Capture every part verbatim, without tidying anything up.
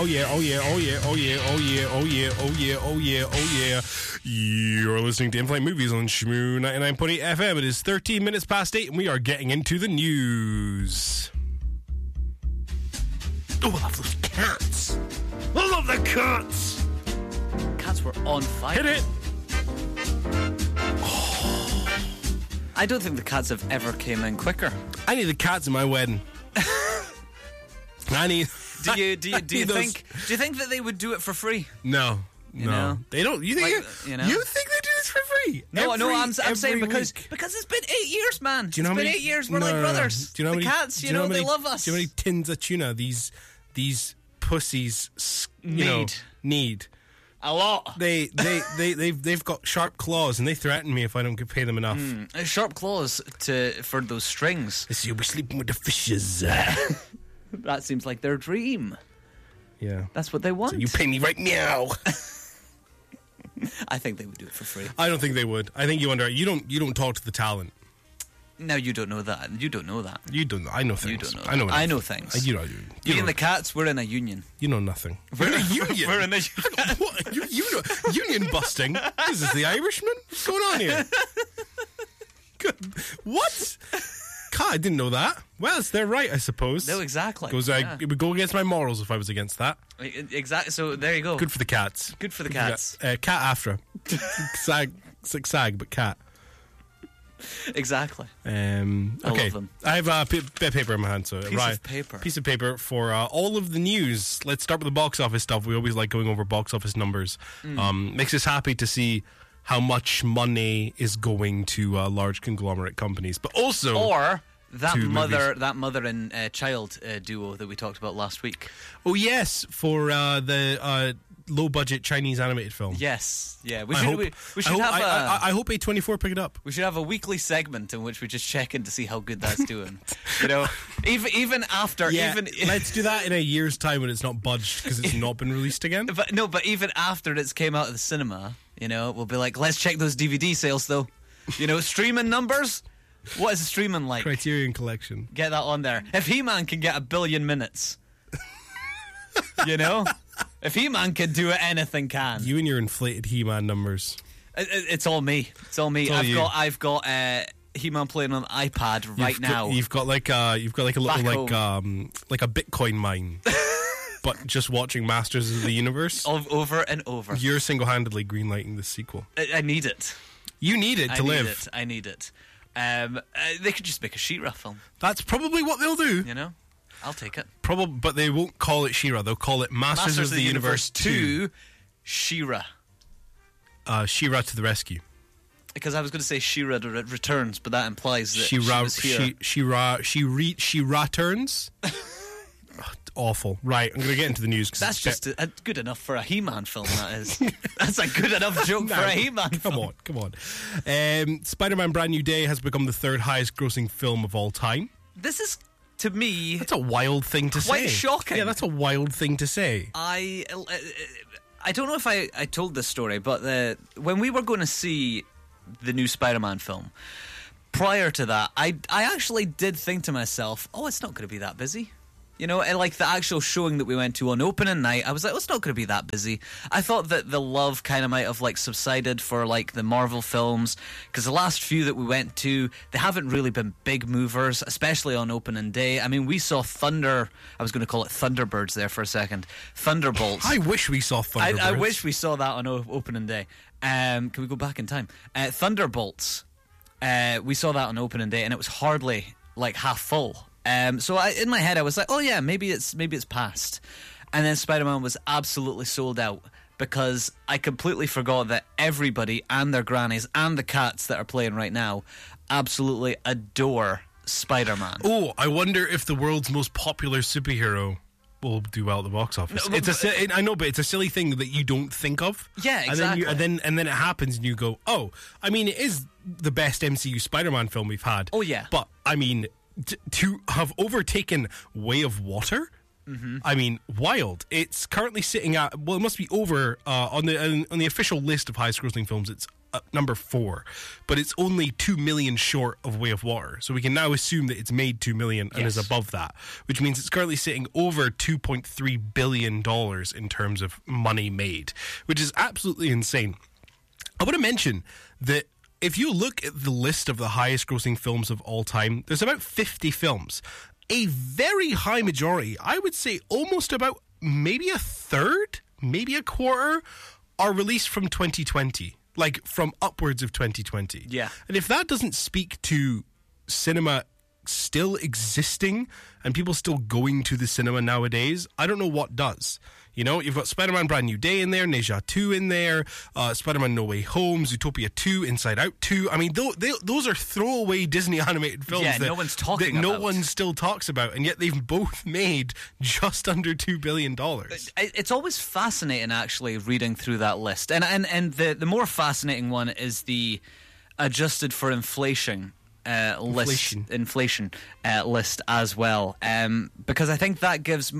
oh yeah, oh yeah, oh yeah, oh yeah, oh yeah, oh yeah, oh yeah, oh yeah, oh yeah. You're listening to In-Flight Movies on Shmoo ninety-nine point eight F M. It is thirteen minutes past eight, and we are getting into the news. Oh, I love those cats. I love the cats. Cats were on fire. Hit it. I don't think the cats have ever came in quicker. I need the cats in my wedding. I need. Do you do you do you those... think do you think that they would do it for free? No, you no, know? they don't. You think like, you, you know? you think they do this for free? No, every, no, I'm I'm saying because week. because it's been eight years, man. Do you know it's how been many, eight years. We're no, like no, brothers. Do you know the how many, cats? You, you know, know they many, love us. Do you know how many tins of tuna these these pussies you need know, need? A lot. They they they they've they've got sharp claws and they threaten me if I don't pay them enough. Mm, sharp claws to for those strings. They say you'll be sleeping with the fishes. That seems like their dream. Yeah, that's what they want. So you pay me right now. I think they would do it for free. I don't think they would. I think you under you don't you don't talk to the talent. No, you don't know that. You don't know that. You don't know. I know things. You don't know. I know. I know things. Uh, you know. You, you Me and know. the cats, we're in a union. You know nothing. We're in a union. We're in a what? You, you know union busting. Is this the Irishman? What's going on here? Good. What? God, I didn't know that. Well, it's their right, I suppose. No, exactly. Goes, uh, yeah. It would go against my morals if I was against that. Exactly. So there you go. Good for the cats. Good for the Good cats. For the, uh, cat after. Sag. It's like sag, but cat. Exactly. Um, okay. I love them. I have a p- bit of paper in my hand, so piece right, of paper. Piece of paper for uh, all of the news. Let's start with the box office stuff. We always like going over box office numbers. Mm. Um, makes us happy to see how much money is going to uh, large conglomerate companies, but also or that mother, movies. that mother and uh, child uh, duo that we talked about last week. Oh yes, for uh, the. Uh, low budget Chinese animated film. Yes, yeah. We I should. hope, we, we should I hope, have. I, a, I, I hope A twenty-four pick it up. We should have a weekly segment in which we just check in to see how good that's doing. You know, even even after. Yeah, even let's do that in a year's time when it's not budged because it's not been released again. But no, but even after it's came out of the cinema, you know, we'll be like, let's check those D V D sales though. You know, streaming numbers. What is the streaming like? Criterion Collection. Get that on there. If He-Man can get a billion minutes, you know. If He-Man can do it, anything can. You and your inflated He-Man numbers. It, it, it's all me. It's all me. It's all I've you. got I've got uh, He-Man playing on the iPad right you've now. Got, you've got like a you've got like a little Back like um like a Bitcoin mine, but just watching Masters of the Universe o- over and over. You're single-handedly greenlighting the sequel. I, I need it. You need it I to need live. It. I need it. Um, uh, they could just make a She-Ra film. That's probably what they'll do. You know. I'll take it. Probably, but they won't call it She-Ra. They'll call it Masters, Masters of, of the, the Universe, Universe two. She-Ra. Uh, She-Ra to the rescue. Because I was going to say She-Ra re- returns, but that implies that She-Ra, she was here. she, She-Ra, she re, She-Ra turns. Awful. Right, I'm going to get into the news. Cause That's just a, a good enough for a He-Man film, that is. That's a good enough joke no, for a He-Man come film. on, come on. Um, Spider-Man Brand New Day has become the third highest grossing film of all time. This is, to me... That's a wild thing to quite say. shocking. Yeah, that's a wild thing to say. I... Uh, I don't know if I, I told this story, but uh, when we were going to see the new Spider-Man film, prior to that, I, I actually did think to myself, oh, it's not going to be that busy. You know, and like the actual showing that we went to on opening night, I was like, oh, it's not going to be that busy. I thought that the love kind of might have like subsided for like the Marvel films, because the last few that we went to, they haven't really been big movers, especially on opening day. I mean, we saw Thunder, I was going to call it Thunderbirds there for a second, Thunderbolts. I wish we saw Thunderbirds. I, I wish we saw that on o- opening day. Um, can we go back in time? Uh, Thunderbolts, uh, we saw that on opening day, and it was hardly like half full. Um, so I, in my head, I was like, "Oh yeah, maybe it's maybe it's past." And then Spider-Man was absolutely sold out because I completely forgot that everybody and their grannies and the cats that are playing right now absolutely adore Spider-Man. Oh, I wonder if the world's most popular superhero will do well at the box office. No, it's a si- I know, but it's a silly thing that you don't think of. Yeah, And then, you, exactly. and then and then it happens, and you go, "Oh, I mean, it is the best M C U Spider-Man film we've had." Oh, yeah. but I mean, t- to have overtaken Way of Water. Mm-hmm. I mean, wild. It's currently sitting at, well, it must be over uh, on the on the official list of highest grossing films. It's uh, number four, but it's only two million short of Way of Water. So we can now assume that it's made two million and Yes. is above that, which means it's currently sitting over two point three billion dollars in terms of money made, which is absolutely insane. I want to mention that if you look at the list of the highest grossing films of all time, there's about fifty films. A very high majority, I would say almost about maybe a third, maybe a quarter, are released from twenty twenty. Like from upwards of twenty twenty. Yeah. And if that doesn't speak to cinema still existing and people still going to the cinema nowadays, I don't know what does. You know, you've got Spider-Man Brand New Day in there, Neja two in there, uh, Spider-Man No Way Home, Zootopia two, Inside Out two. I mean, th- they, those are throwaway Disney animated films Yeah, that no one's talking that no about. one still talks about, and yet they've both made just under two billion dollars. It- It's always fascinating, actually, reading through that list. And and, and the, the more fascinating one is the adjusted for inflation uh, list, Inflation. inflation uh, list as well. Um, because I think that gives...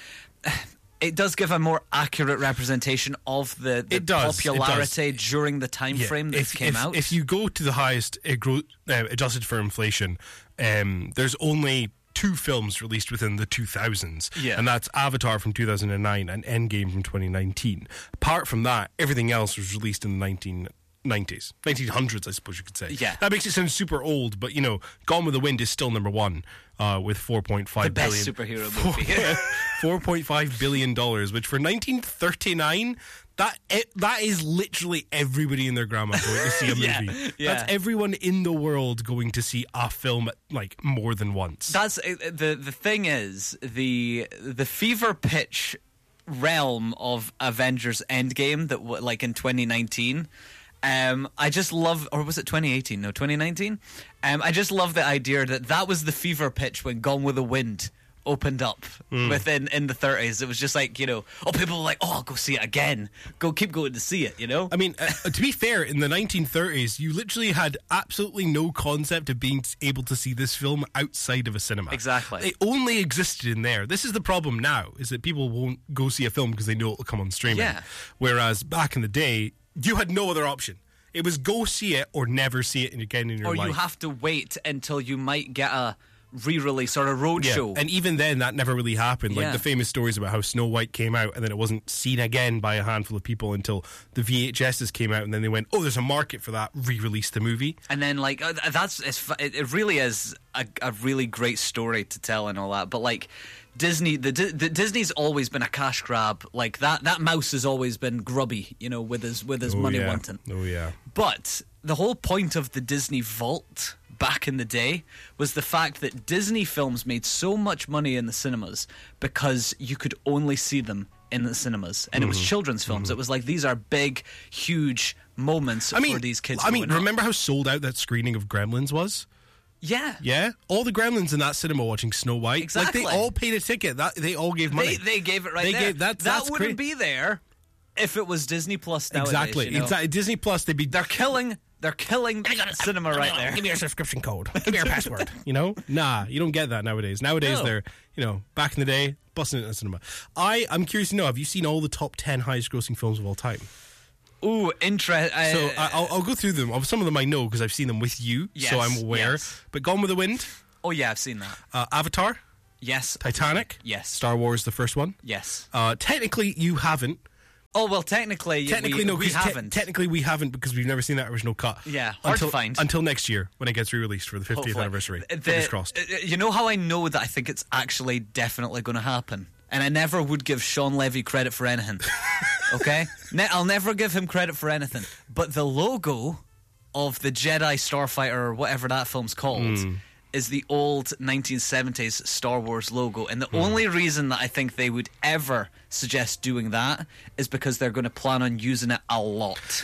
It does give a more accurate representation of the, the It does, it popularity during the time Yeah, frame that if, it came if, out. If you go to the highest uh, gro- uh, adjusted for inflation, um, there's only two films released within the two thousands, Yeah. and that's Avatar from two thousand nine and Endgame from twenty nineteen. Apart from that, everything else was released in the nineteen nineties, nineteen hundreds, I suppose you could say. Yeah. That makes it sound super old, but you know, Gone with the Wind is still number one uh, with four point five the billion. best superhero movie. four point five billion dollars, which for nineteen thirty-nine, that it, that is literally everybody and their grandma going to see a Yeah, movie. yeah. That's everyone in the world going to see a film like more than once. That's uh, the the thing is the the fever pitch realm of Avengers Endgame that w- like in twenty nineteen. Um, I just love, or was it twenty eighteen? No, twenty nineteen. Um, I just love the idea that that was the fever pitch when Gone with the Wind opened up Mm. within in the thirties. It was just like, you know, oh, people were like, oh, I'll go see it again. Go, keep going to see it. You know. I mean, uh, to be fair, in the nineteen thirties, you literally had absolutely no concept of being able to see this film outside of a cinema. Exactly. It only existed in there. This is the problem now, is that people won't go see a film because they know it'll come on streaming. Yeah. Whereas back in the day, you had no other option. It was go see it or never see it again in your Or life. you have to wait until you might get a re-release or a roadshow. And even then, that never really happened. Like Yeah. the famous stories about how Snow White came out and then it wasn't seen again by a handful of people until the V H Ses came out, and then they went, "Oh, there's a market for that." Re-release the movie. And then, like, uh, that's it's, fu- it, it really is a, a really great story to tell and all that. But like, Disney, the, Di- the Disney's always been a cash grab. Like that, that mouse has always been grubby, you know, with his with his Oh, money yeah. wanting. Oh yeah. But the whole point of the Disney Vault back in the day was the fact that Disney films made so much money in the cinemas because you could only see them in the cinemas, and it was Mm-hmm. children's films. It was like, these are big, huge moments I mean, for these kids. I mean, growing up. remember how sold out that screening of Gremlins was? Yeah. Yeah, all the Gremlins in that cinema watching Snow White, Exactly. like they all paid a ticket. That they all gave money. They, they gave it right They there. gave- that- that that's wouldn't cra- be there if it was Disney Plus nowadays. exactly. you know? Exactly. Disney Plus, they'd be. They're killing. They're killing cinema right there. Give me your subscription code. Give me your password. You know? Nah, you don't get that nowadays. Nowadays, No. they're, you know, back in the day, busting it in the cinema. I, I'm curious to know, have you seen all the top ten highest grossing films of all time? Ooh, interest. Uh, So I, I'll, I'll go through them. Of Some of them I know because I've seen them with you, Yes, so I'm aware. yes. But Gone with the Wind, oh yeah, I've seen that. uh, Avatar, Yes. Titanic, Yes. Star Wars, the first one. Yes. Uh, technically, you haven't. Oh well, technically, Technically, we, no, we 'cause te- haven't. technically, we haven't because we've never seen that original cut. Yeah, hard until, to find. until next year when it gets re-released for the fiftieth Hopefully. anniversary. The- Fingers crossed. uh, You know how I know that I think it's actually definitely going to happen, and I never would give Sean Levy credit for anything. Okay, ne- I'll never give him credit for anything. But the logo of the Jedi Starfighter, or whatever that film's called, Hmm. is the old nineteen seventies Star Wars logo. And the Hmm. only reason that I think they would ever suggest doing that is because they're going to plan on using it a lot.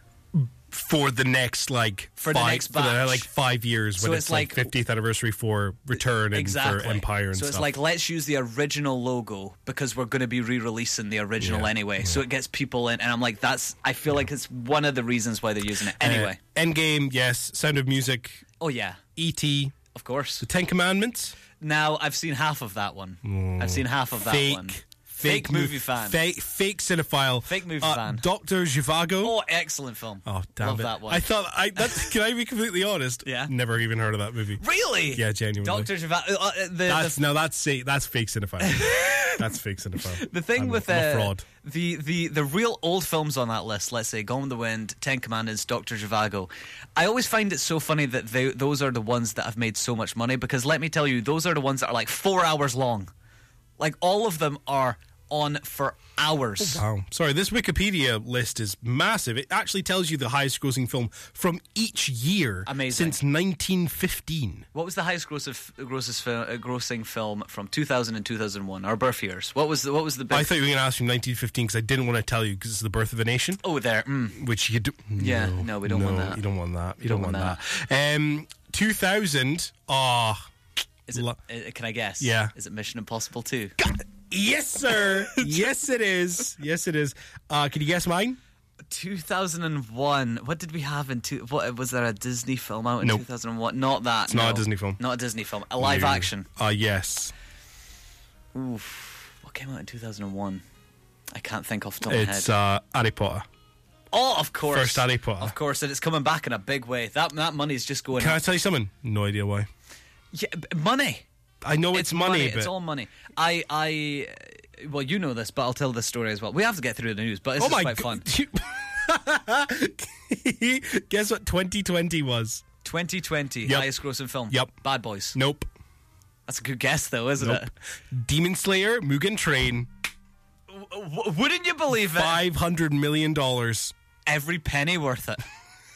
For the next like For the five, next for the, batch. like five years So when it's it's like like- fiftieth anniversary for Return and Exactly. for Empire and so stuff. it's like, let's use the original logo because we're going to be re-releasing the original Yeah, anyway. yeah. So it gets people in, and I'm like, that's. I feel like it's one of the reasons why they're using it. Uh, Anyway, Endgame, yes. Sound of Music, oh yeah, E T, of course. The Ten Commandments, Now I've seen half of that one. I've seen half of that fake, one. Fake mo- movie fan. Fake, fake cinephile. Fake movie uh, fan. Doctor Zhivago. Oh, excellent film. Oh, damn Love it. that one. I thought, I, that's, can I be completely honest? Yeah. Never even heard of that movie. Really? Yeah, genuinely. Doctor Zhivago. Uh, the, That's, the, no, that's, say, that's fake cinephile. That's fake cinephile. the thing I'm with a, I'm a uh, fraud. the the the real old films on that list, let's say Gone with the Wind, Ten Commandments, Doctor Zhivago, I always find it so funny that they, those are the ones that have made so much money, because let me tell you, those are the ones that are like four hours long. Like, all of them are on for hours. Wow. Sorry, this Wikipedia list is massive. It actually tells you the highest grossing film from each year Amazing. since nineteen fifteen. What was the highest gross of, grossest fil- uh, grossing film from two thousand and two thousand one, our birth years? What was the, what was the big... I thought you were going to ask from nineteen fifteen because I didn't want to tell you because it's the birth of a nation. Oh, there. Mm. Which you do. Yeah, no, no, we don't no, want that. You don't want that. You, You don't, don't want want that. Um, two thousand. Ah. Is it, Lo- uh, can I guess? Yeah. Is it Mission Impossible two? Yes, sir. Yes, it is. Yes, it is. Uh, can you guess mine? two thousand one. What did we have in two? What was there a Disney film out in Nope. two thousand one? Not that. It's not a Disney film. Not a Disney film. A live No. action. Uh, yes. Oof. What came out in two thousand one? I can't think off the top of my It's head. uh, Harry Potter. Oh, of course. First Harry Potter. Of course, and it's coming back in a big way. That that money's just going. Can I up. tell you something? No idea why. Yeah, b- money. I know it's, money, but It's all money. I, I, well, you know this, but I'll tell this story as well. We have to get through the news, but it's oh just my quite God. fun. Guess what twenty twenty was? twenty twenty, Yep. highest grossing film. Yep. Bad Boys. Nope. That's a good guess, though, isn't Nope. it? Demon Slayer, Mugen Train, W- wouldn't you believe it? five hundred million dollars. Every penny worth it.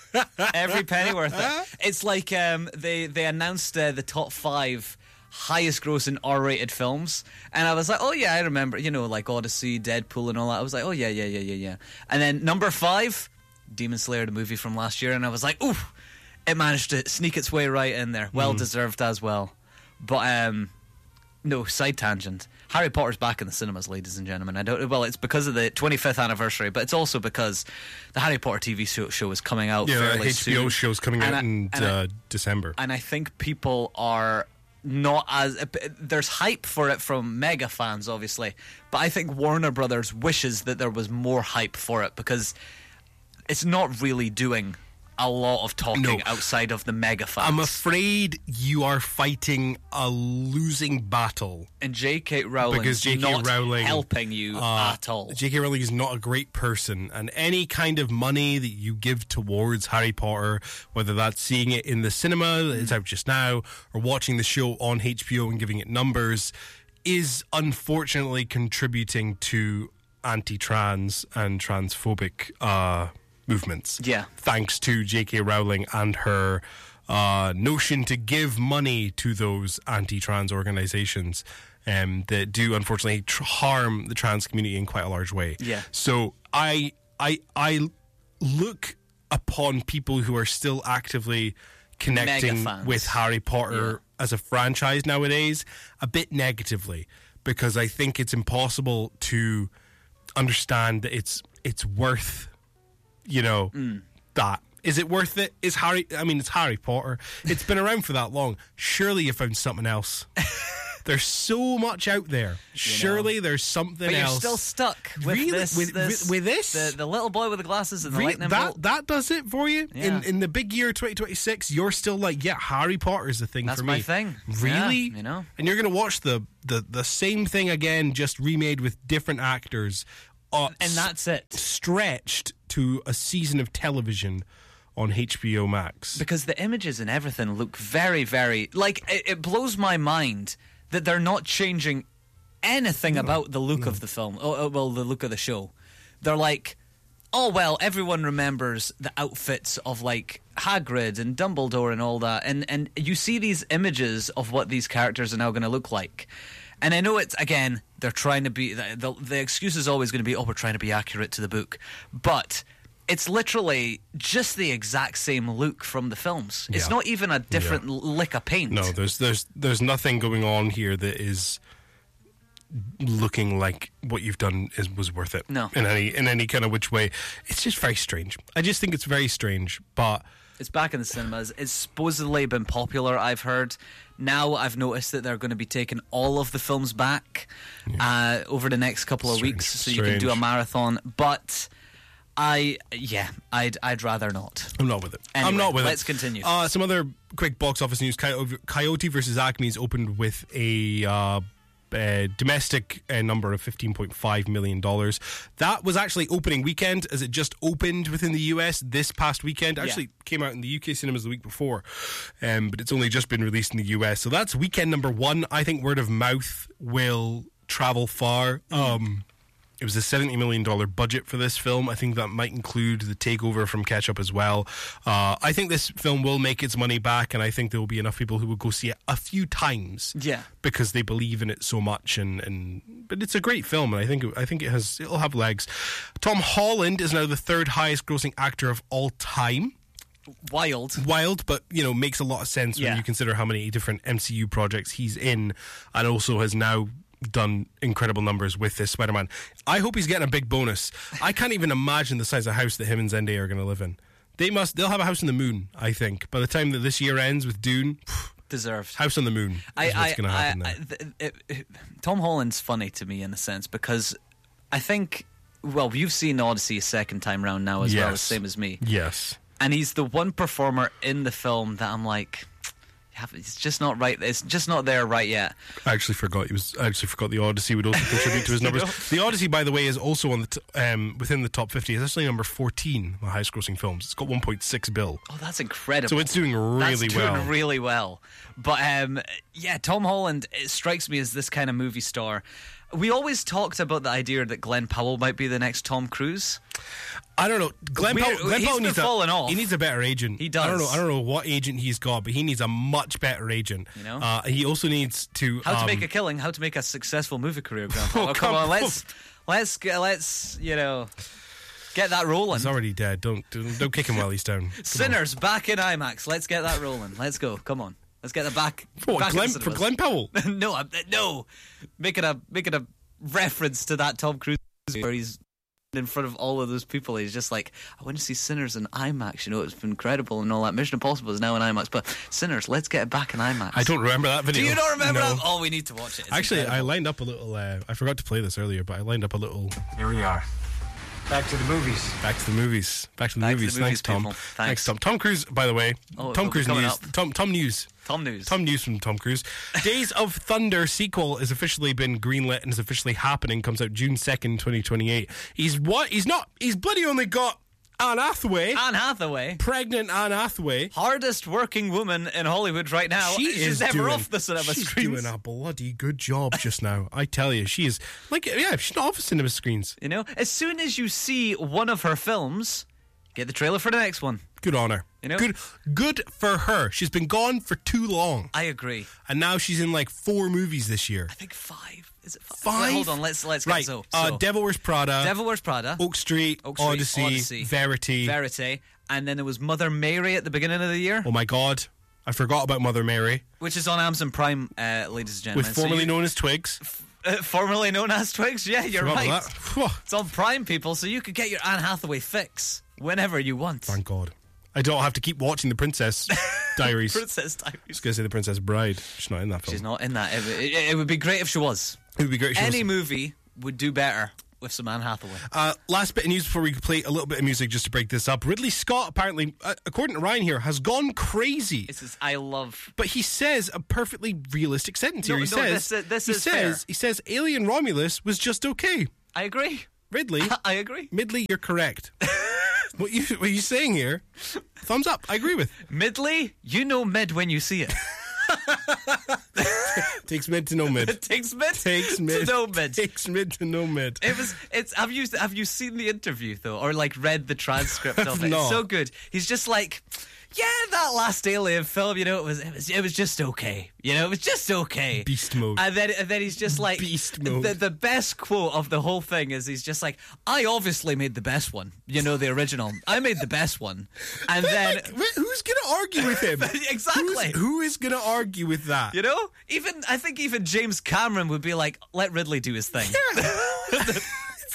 Every penny worth it. It's like um, they they announced uh, the top five highest grossing R-rated films, and I was like, oh yeah, I remember, you know, like Odyssey, Deadpool, and all that. I was like, oh yeah, yeah, yeah, yeah, yeah. And then number five, Demon Slayer, the movie from last year, and I was like, ooh, it managed to sneak its way right in there. Well deserved as well. But um, no, side tangent. Harry Potter's back in the cinemas, ladies and gentlemen. I don't. Well, it's because of the twenty-fifth anniversary, but it's also because the Harry Potter T V show, show is coming out Yeah, fairly H B O soon. show's coming And out I- in and I- uh, December. and I think people are not as there's hype for it from mega fans, obviously, but I think Warner Brothers wishes that there was more hype for it, because it's not really doing a lot of talking No. outside of the mega fans. I'm afraid you are fighting a losing battle. and J K. Rowling Because J K. not Rowling, helping you Uh, at all. J K. Rowling is not a great person, and any kind of money that you give towards Harry Potter, whether that's seeing it in the cinema, it's out just now, or watching the show on H B O and giving it numbers, is unfortunately contributing to anti-trans and transphobic uh, movements. Yeah. Thanks to J K. Rowling and her uh, notion to give money to those anti-trans organizations um, that do unfortunately tr- harm the trans community in quite a large way. Yeah. So I I I look upon people who are still actively connecting Mega fans. with Harry Potter as a franchise nowadays a bit negatively, because I think it's impossible to understand that it's it's worth, you know, Mm. that. Is it worth it? Is Harry, I mean, it's Harry Potter. It's been around for that long. Surely you found something else. There's so much out there. Surely there's something But you're else. still stuck with Really? this, With- this, with- with this? the, the little boy with the glasses and the Really? lightning that bolt. that does it for you Yeah. in in the big year twenty twenty-six. You're still like, yeah, Harry Potter is the thing That's for my me. thing. Really? Yeah, you know. And you're gonna watch the the the same thing again, just remade with different actors, uh, And that's it. stretched to a season of television on H B O Max. Because the images and everything look very, very... Like, it, it blows my mind that they're not changing anything about the look of the film. Oh, oh, well, the look of the show. They're like, oh, well, everyone remembers the outfits of, like, Hagrid and Dumbledore and all that. And, and you see these images of what these characters are now going to look like. And I know it's, again, they're trying to be... The, the, the excuse is always going to be, oh, we're trying to be accurate to the book. But... it's literally just the exact same look from the films. It's Yeah. not even a different Yeah. lick of paint. No, there's there's there's nothing going on here that is looking like what you've done is was worth it. No. in any in any kind of which way. It's just very strange. I just think it's very strange. But It's back in the cinemas. It's supposedly been popular, I've heard. Now I've noticed that they're going to be taking all of the films back yeah. uh, over the next couple of Strange. weeks, so Strange. you can do a marathon. But I, yeah, I'd I'd rather not. I'm not with it. Anyway, I'm not with let's it. Let's continue. Uh, some other quick box office news. Coyote, Coyote versus Acme's opened with a... Uh, Uh, domestic uh, number of fifteen point five million dollars. That was actually opening weekend, as it just opened within the U S this past weekend. Actually yeah. came out in the U K cinemas the week before, um, but it's only just been released in the U S. So that's weekend number one. I think word of mouth will travel far. Um, it was a seventy million dollars budget for this film. I think that might include the takeover from Ketchup as well. Uh, I think this film will make its money back, and I think there will be enough people who will go see it a few times. Yeah. Because they believe in it so much, and, and but it's a great film, and I think I think it has it'll have legs. Tom Holland is now the third highest grossing actor of all time. Wild. Wild, but, you know, makes a lot of sense yeah. when you consider how many different M C U projects he's in, and also has now done incredible numbers with this Spider-Man. I hope he's getting a big bonus. I can't even imagine the size of house that him and Zendaya are going to live in. They must. They'll have a house on the moon, I think. By the time that this year ends with Dune, deserved house on the moon is I, what's I, going to happen I, there. I, it, it, it, Tom Holland's funny to me in a sense, because I think, well, you've seen Odyssey a second time round now as yes. well, same as me. Yes. And he's the one performer in the film that I'm like, it's just not right. It's just not there right yet. I actually forgot. He was. I actually forgot the Odyssey would also contribute to his numbers. know? The Odyssey, by the way, is also on the t- um, within the top fifty. It's actually number fourteen, the highest grossing films. It's got one point six bill. Oh, that's incredible. So it's doing really that's well. Doing really well. But um, yeah, Tom Holland, it strikes me as this kind of movie star. We always talked about the idea that Glenn Powell might be the next Tom Cruise. I don't know. Glenn We're, Powell, Glenn he's Powell been needs falling a, off. He needs a better agent. He does. I don't know. I don't know what agent he's got, but he needs a much better agent. You know. Uh, he also needs to How to um, make a killing. How to make a successful movie career. Grandpa. Oh, oh, come, come on, on. let's let's get, let's you know get that rolling. He's already dead. Don't don't, don't kick him while he's down. Come Sinners on. Back in IMAX. Let's get that rolling. Let's go. Come on. Let's get the back. For what, back Glenn, in the for cinemas. Glenn Powell? no, I'm, no. Making a making a reference to that Tom Cruise where he's in front of all of those people. He's just like, I want to see Sinners in IMAX. You know, it's been incredible and all that. Mission Impossible is now in IMAX, but Sinners, let's get it back in IMAX. I don't remember that video. Do you not remember no. that? Oh, we need to watch it. It's Actually, incredible. I lined up a little. Uh, I forgot to play this earlier, but I lined up a little. Here we are. Back to the movies. Back to the movies. Back to the Back to movies. the movies, Thanks, Tom. people. Thanks. Thanks, Tom. Tom Cruise, by the way. Oh, Tom it'll be Cruise coming news. up. Tom, Tom News. Tom News. Tom News from Tom Cruise. Days of Thunder sequel has officially been greenlit and is officially happening. Comes out June second, twenty twenty-eight. He's what? He's not. He's bloody only got Anne Hathaway. Anne Hathaway. Pregnant Anne Hathaway. Hardest working woman in Hollywood right now. She She's is never doing, off the cinema she's screens. doing a bloody good job just now. I tell you, she is like, yeah, she's not off the cinema screens. You know, as soon as you see one of her films, get the trailer for the next one. Good on her. You know? Good, good for her. She's been gone for too long, I agree. and now she's in like four movies this year. I think five. Is it five? Five? Wait, hold on, let's let's get Right. so. Uh, so. Devil Wears Prada. Devil Wears Prada. Oak Street, Oak Street, Odyssey, Odyssey, Verity. Verity, and then there was Mother Mary at the beginning of the year, Oh my God, I forgot about Mother Mary, which is on Amazon Prime, uh, ladies and gentlemen. with formerly so you, known as Twigs. uh, formerly known as Twigs. Yeah, you're Forgot right. about that. Phew. It's on Prime, people, so you could get your Anne Hathaway fix whenever you want. Thank God. I don't have to keep watching the Princess Diaries. Princess I Diaries. was going to say the Princess Bride. She's not in that film. She's not in that. It, it, it would be great if she was. It would be great. If she Any was. movie would do better with some Anne Hathaway. Uh, last bit of news before we play a little bit of music just to break this up. Ridley Scott apparently, uh, according to Ryan here, has gone crazy. This is I love. But he says a perfectly realistic sentence here. No, he no, says, this- this he is says, fair. he says, Alien Romulus was just okay. I agree. Ridley, I agree. Midley, you're correct. what you what you saying here? Thumbs up. I agree with. Midley, you know mid when you see it. Takes mid to no mid. It takes mid. Takes mid. to no mid. Takes mid to no mid. It was. It's. Have you have you seen the interview though, or like read the transcript of it? not. It's so good. He's just like, yeah, that last Alien film. You know, it was. It was. It was just okay. You know, it was just okay. Beast mode. And then, and then he's just like Beast mode. The, the best quote of the whole thing is he's just like, I obviously made the best one. You know, the original. I made the best one. And then Like, wh- who's going to argue with him? Exactly. Who's, who is going to argue with that? you know, even I think even James Cameron would be like, let Ridley do his thing. it's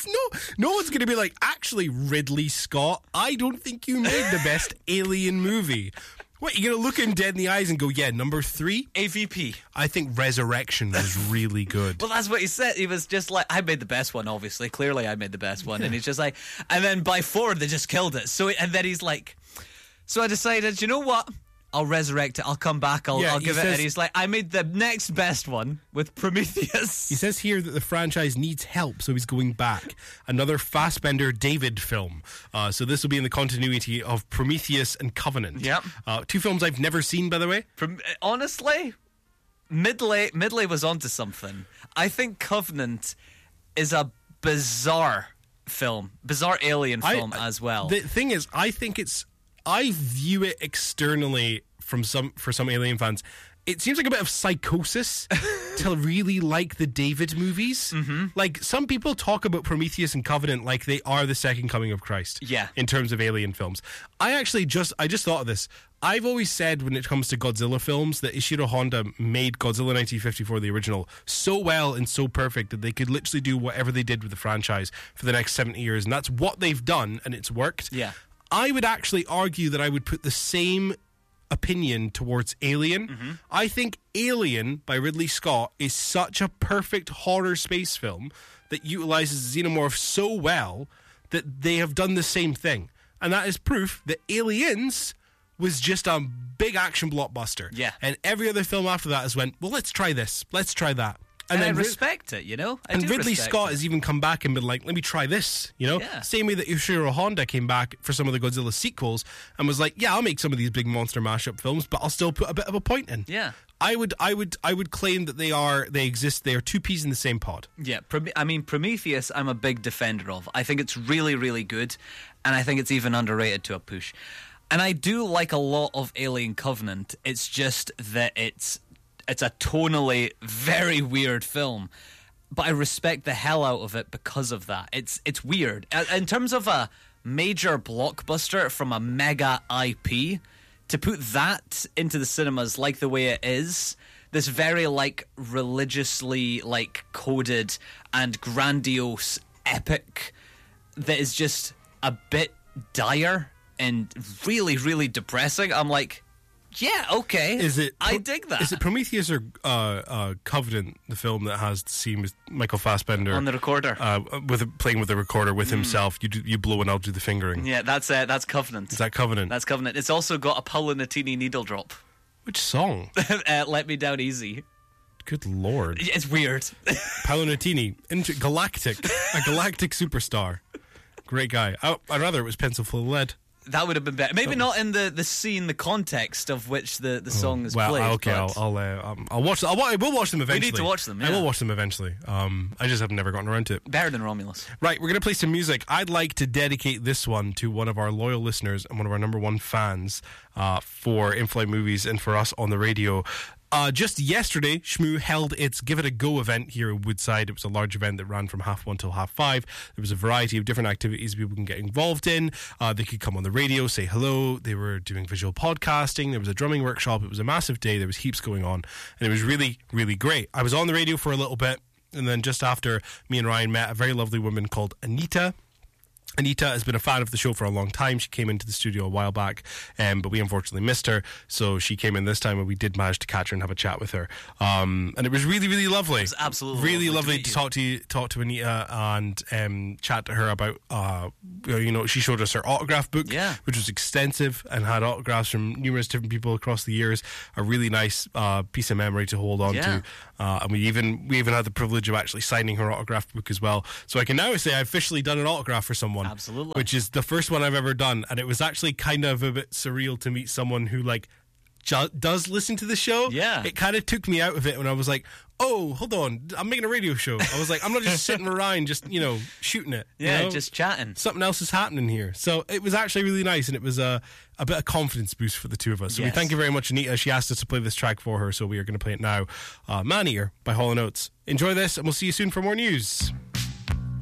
no, no one's going to be like, actually, Ridley Scott, I don't think you made the best Alien movie. What, you're going to look him dead in the eyes and go, yeah, number three? A V P. I think Resurrection was really good. Well, that's what he said. He was just like, I made the best one, obviously. Clearly, I made the best one. Yeah. And he's just like, and then by four, they just killed it. So, and then he's like, so I decided, you know what? I'll resurrect it. I'll come back. I'll, yeah, I'll give says, it. And he's like, I made the next best one with Prometheus. He says here that the franchise needs help, so he's going back. Another Fassbender David film. Uh, so this will be in the continuity of Prometheus and Covenant. Yep. Uh, two films I've never seen, by the way. From, honestly, Midley, Midley was onto something. I think Covenant is a bizarre film, bizarre alien film I, as well. The thing is, I think it's. I view it externally from some for some Alien fans. It seems like a bit of psychosis to really like the David movies. Mm-hmm. Like, some people talk about Prometheus and Covenant like they are the second coming of Christ. Yeah. In terms of Alien films. I actually just I just thought of this. I've always said when it comes to Godzilla films that Ishiro Honda made Godzilla nineteen fifty-four, the original, so well and so perfect that they could literally do whatever they did with the franchise for the next seventy years. And that's what they've done, and it's worked. Yeah. I would actually argue that I would put the same opinion towards Alien. Mm-hmm. I think Alien by Ridley Scott is such a perfect horror space film that utilizes xenomorph so well that they have done the same thing. And that is proof that Aliens was just a big action blockbuster. Yeah. And every other film after that has went, well, let's try this. Let's try that. And, and then I respect it, you know? I and do Ridley respect Scott it. has even come back and been like, let me try this, you know? Yeah. Same way that Ishiro Honda came back for some of the Godzilla sequels and was like, yeah, I'll make some of these big monster mashup films, but I'll still put a bit of a point in. Yeah. I would I would I would claim that they are they exist, they are two peas in the same pod. Yeah, I mean, Prometheus I'm a big defender of. I think it's really, really good, and I think it's even underrated to a push. And I do like a lot of Alien Covenant. It's just that it's it's a tonally very weird film. But I respect the hell out of it because of that. It's it's weird. In terms of a major blockbuster from a mega I P, to put that into the cinemas like the way it is, this very like religiously like coded and grandiose epic that is just a bit dire and really, really depressing. I'm like, yeah, okay. Is it? I dig that. Is it Prometheus or uh, uh, Covenant, the film that has the scene with Michael Fassbender on the recorder, uh, with playing with the recorder with mm. himself? You do, you blow and I'll do the fingering. Yeah, that's uh, that's Covenant. Is that Covenant? That's Covenant. It's also got a Paolo Nutini needle drop. Which song? uh, Let Me Down Easy. Good lord, it's weird. Paolo Nutini, inter- galactic, a galactic superstar, great guy. I, I'd rather it was Pencil Full of Lead. That would have been better. Maybe not in the, the scene, the context of which the, the song is well, played. Okay, I'll I'll, uh, um, I'll watch. I'll, I will watch them eventually. We need to watch them. Yeah. I will watch them eventually. Um, I just have never gotten around to it. Better than Romulus. Right, we're gonna play some music. I'd like to dedicate this one to one of our loyal listeners and one of our number one fans uh, for In-Flight Movies and for us on the radio. Uh, just yesterday, Shmoo held its Give It a Go event here in Woodside. It was a large event that ran from half one till half five. There was a variety of different activities people can get involved in. Uh, they could come on the radio, say hello. They were doing visual podcasting. There was a drumming workshop. It was a massive day. There was heaps going on. And it was really, really great. I was on the radio for a little bit. And then just after, me and Ryan met a very lovely woman called Anita. Anita has been a fan of the show for a long time. She came into the studio a while back, um, but we unfortunately missed her. So she came in this time, and we did manage to catch her and have a chat with her. Um, and it was really, really lovely. It was absolutely really lovely, lovely to, to talk to you, talk to Anita and um, chat to her about. Uh, you know, she showed us her autograph book, yeah. which was extensive and had autographs from numerous different people across the years. A really nice uh, piece of memory to hold on yeah. to. Uh, and we even we even had the privilege of actually signing her autograph book as well. So I can now say I've officially done an autograph for someone. Absolutely. Which is the first one I've ever done. And it was actually kind of a bit surreal to meet someone who, like, ju- does listen to the show. Yeah. It kind of took me out of it when I was like, oh, hold on, I'm making a radio show. I was like, I'm not just sitting around just, you know, shooting it. Yeah, you know? just chatting. Something else is happening here. So it was actually really nice, and it was a, a bit of confidence boost for the two of us. So yes. we thank you very much, Anita. She asked us to play this track for her, so we are going to play it now. Uh, Man Eater by Hall and Oates. Enjoy this, and we'll see you soon for more news.